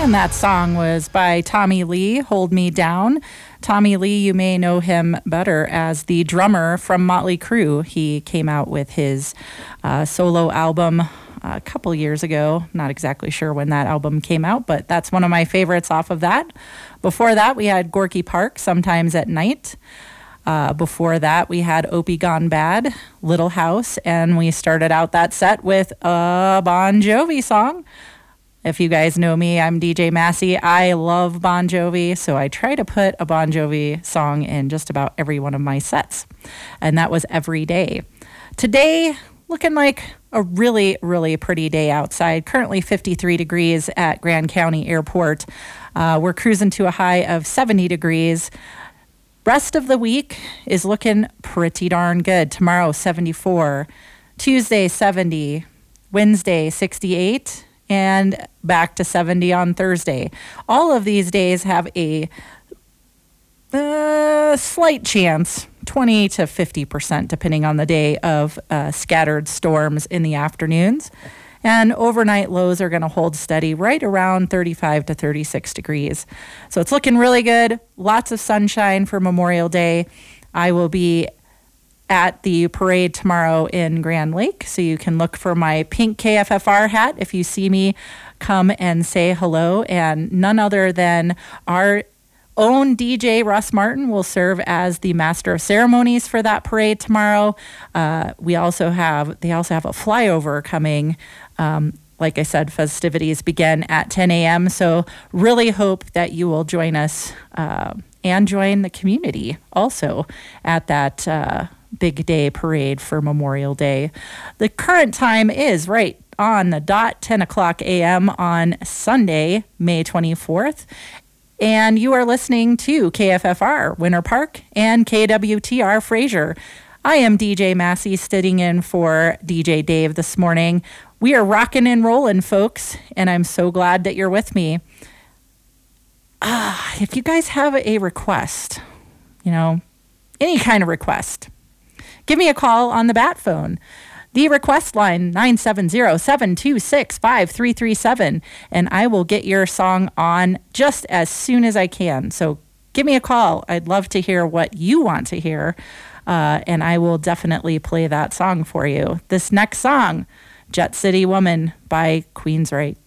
And that song was by Tommy Lee, Hold Me Down. Tommy Lee, you may know him better as the drummer from Motley Crue. He came out with his solo album a couple years ago. Not exactly sure when that album came out, but that's one of my favorites off of that. Before that, we had Gorky Park, Sometimes at Night. Before that, we had Opie Gone Bad, Little House, and we started out that set with a Bon Jovi song. If you guys know me, I'm DJ Massey. I love Bon Jovi, so I try to put a Bon Jovi song in just about every one of my sets. And that was Every Day. Today, looking like a really, really pretty day outside. Currently 53 degrees at Grand County Airport. We're cruising to a high of 70 degrees. Rest of the week is looking pretty darn good. Tomorrow, 74. Tuesday, 70. Wednesday, 68. And back to 70 on Thursday. All of these days have a slight chance, 20 to 50%, depending on the day, of scattered storms in the afternoons. And overnight lows are going to hold steady right around 35 to 36 degrees. So it's looking really good. Lots of sunshine for Memorial Day. I will be at the parade tomorrow in Grand Lake, so you can look for my pink KFFR hat if you see me. Come and say hello, and none other than our own DJ Russ Martin will serve as the master of ceremonies for that parade tomorrow. They also have a flyover coming. Like I said, festivities begin at 10 a.m. So really hope that you will join us and join the community also at that big day parade for Memorial Day. The current time is right on the dot 10 o'clock a.m. on Sunday, May 24th. And you are listening to KFFR Winter Park and KWTR Fraser. I am DJ Massey, sitting in for DJ Dave this morning. We are rocking and rolling, folks, and I'm so glad that you're with me. If you guys have a request, any kind of request, give me a call on the bat phone. The request line, 970-726-5337, and I will get your song on just as soon as I can. So give me a call. I'd love to hear what you want to hear, and I will definitely play that song for you. This next song, Jet City Woman by Queensryche.